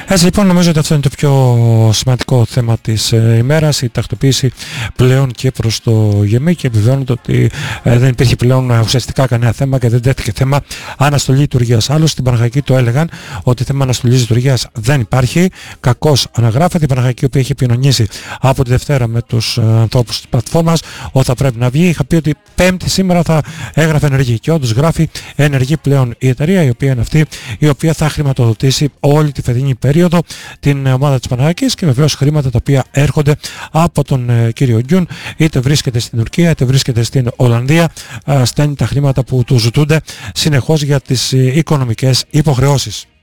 Έτσι λοιπόν νομίζω ότι αυτό είναι το πιο σημαντικό θέμα της ημέρας, η τακτοποίηση πλέον και προς το ΓΕΜΗ, και επιβεβαιώνεται ότι δεν υπήρχε πλέον ουσιαστικά κανένα θέμα και δεν τέθηκε θέμα αναστολή λειτουργίας. Άλλως στην Παναχαϊκή το έλεγαν ότι θέμα αναστολής λειτουργίας δεν υπάρχει, κακώς αναγράφεται. Η Παναχαϊκή, η οποία έχει επικοινωνήσει από τη Δευτέρα με τους ανθρώπους της πλατφόρμας ότι θα πρέπει να βγει, είχα πει ότι Πέμπτη σήμερα θα έγραφε ενεργή, και όντως γράφει ενεργή πλέον η εταιρεία, η οποία είναι αυτή η οποία θα χρηματοδοτήσει όλη τη φετινή περίοδο την ομάδα της Παναχαϊκής, και βεβαίως χρήματα τα οποία έρχονται από τον κύριο Γκιουν, είτε βρίσκεται στην Τουρκία είτε βρίσκεται στην Ολλανδία, στέλνει τα χρήματα που του ζητούνται συνεχώς για τις οικονομικές υποχρεώσεις.